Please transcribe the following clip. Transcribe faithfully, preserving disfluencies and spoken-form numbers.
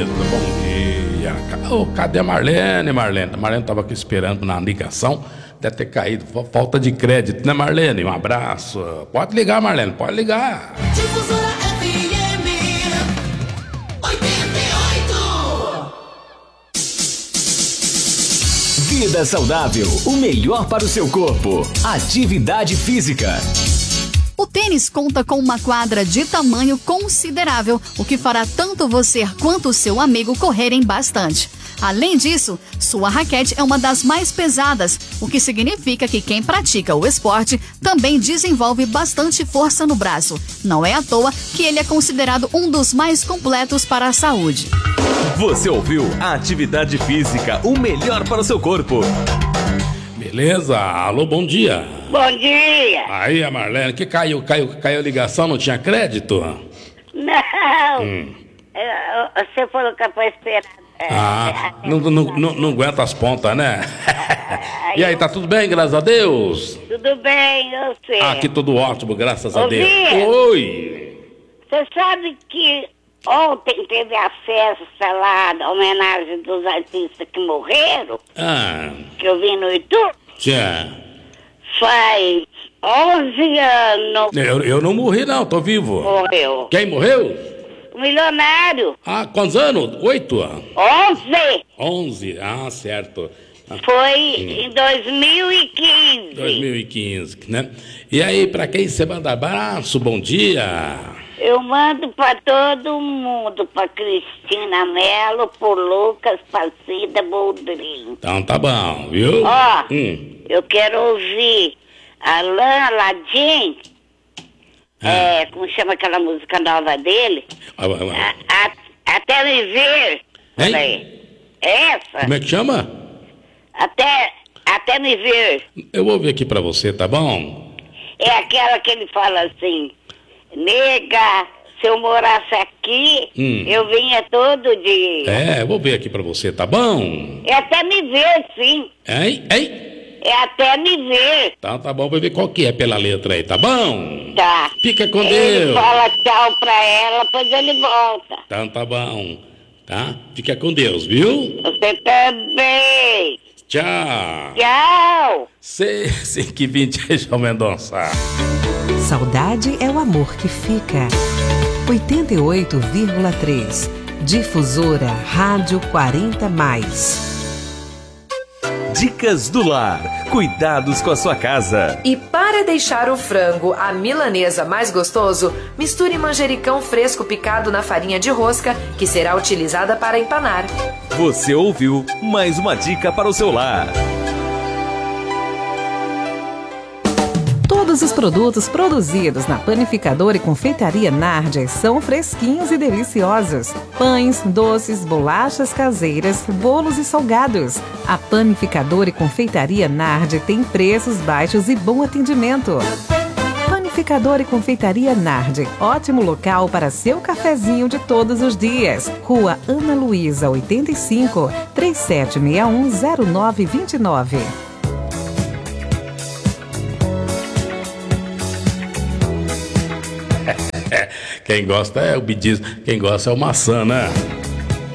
beleza, bom dia. Ô, cadê a Marlene, Marlene? A Marlene estava aqui esperando na ligação, deve ter caído, falta de crédito, né, Marlene? Um abraço. Pode ligar, Marlene, pode ligar. Difusora F M oitenta e oito. Vida saudável, o melhor para o seu corpo. Atividade física. O tênis conta com uma quadra de tamanho considerável, o que fará tanto você quanto o seu amigo correrem bastante. Além disso, sua raquete é uma das mais pesadas, o que significa que quem pratica o esporte também desenvolve bastante força no braço. Não é à toa que ele é considerado um dos mais completos para a saúde. Você ouviu a Atividade Física, o melhor para o seu corpo. Beleza? Alô, bom dia. Bom dia. Aí, a Marlene, que caiu, caiu, caiu a ligação, não tinha crédito? Não. Hum. Eu- Você falou que é pra esperar. Ah, não, não, não, não aguenta as pontas, né? E aí, tá tudo bem, graças a Deus? Tudo bem, eu sei. Aqui tudo ótimo, graças a Ô, Deus. Bia. Oi! Você sabe que ontem teve a festa lá, da homenagem dos artistas que morreram, Ah, que eu vi no YouTube? tchê. Faz onze anos Eu, eu não morri, não, tô vivo. morreu. Quem morreu? O milionário. Ah, quantos anos? Oito? onze. Onze? Ah, certo. Ah, Foi em dois mil e quinze. dois mil e quinze, né? E aí, pra quem você manda abraço, bom dia? Eu mando pra todo mundo, pra Cristina Mello, por Lucas, pra Cida Boldrin. Então tá bom, viu? Ó, Hum. eu quero ouvir Alain Ladim, é, como chama aquela música nova dele? Ah, ah, ah. A- a- até me ver. Hein? Peraí. Essa? Como é que chama? Até, até me ver. Eu vou ver aqui pra você, tá bom? É aquela que ele fala assim, nega, se eu morasse aqui, Hum. eu vinha todo dia. É, eu vou ver aqui pra você, tá bom? É até me ver, sim. Hein? Hein? É até me ver. Então tá bom, vou ver qual que é pela letra aí, tá bom? Tá. Fica com Ele Deus. fala tchau pra ela, depois ele volta. Então tá bom, tá? Fica com Deus, viu? Você também. Tchau. Tchau. cinco e vinte, João Mendonça. Saudade é o amor que fica. oitenta e oito vírgula três. Difusora Rádio quarenta mais. Dicas do lar. Cuidados com a sua casa. E para deixar o frango à milanesa mais gostoso, misture manjericão fresco picado na farinha de rosca, que será utilizada para empanar. Você ouviu mais uma dica para o seu lar. Todos os produtos produzidos na Panificadora e Confeitaria Nardi são fresquinhos e deliciosos. Pães, doces, bolachas caseiras, bolos e salgados. A Panificadora e Confeitaria Nardi tem preços baixos e bom atendimento. Panificadora e Confeitaria Nardi, ótimo local para seu cafezinho de todos os dias. Rua Ana Luísa, oitenta e cinco, três sete seis um, zero nove dois nove. Quem gosta é o bidismo, quem gosta é o maçã, né?